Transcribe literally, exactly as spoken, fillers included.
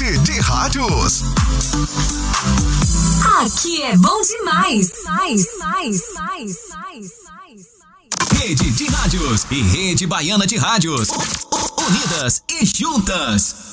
Rede de Rádios. Aqui é bom demais. Mais, mais, mais, mais, mais. Rede de Rádios e Rede Baiana de Rádios. Unidas e juntas.